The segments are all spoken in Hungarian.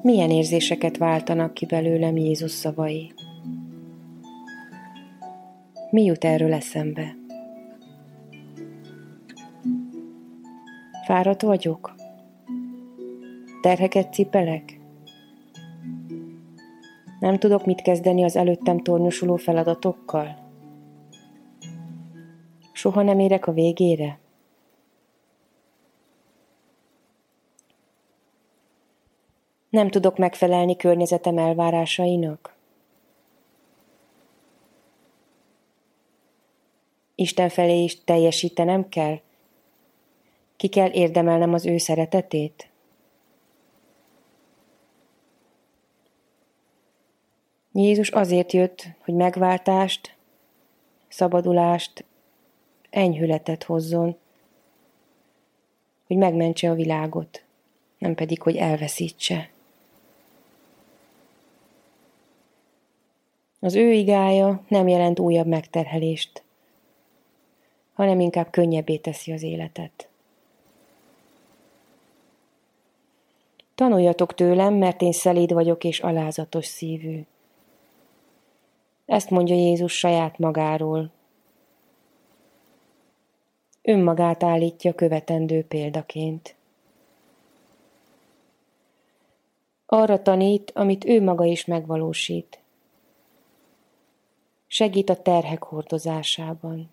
Milyen érzéseket váltanak ki belőlem Jézus szavai? Mi jut erről eszembe? Fáradt vagyok? Terheket cipelek? Nem tudok mit kezdeni az előttem tornyosuló feladatokkal? Soha nem érek a végére? Nem tudok megfelelni környezetem elvárásainak? Isten felé is teljesítenem kell? Ki kell érdemelnem az ő szeretetét? Jézus azért jött, hogy megváltást, szabadulást, enyhületet hozzon, hogy megmentse a világot, nem pedig, hogy elveszítse. Az ő igája nem jelent újabb megterhelést, hanem inkább könnyebbé teszi az életet. Tanuljatok tőlem, mert én szelíd vagyok és alázatos szívű. Ezt mondja Jézus saját magáról. Önmagát állítja követendő példaként. Arra tanít, amit ő maga is megvalósít. Segít a terhek hordozásában.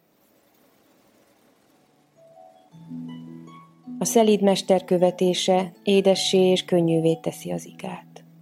A szelíd mester követése édessé és könnyűvé teszi az igát.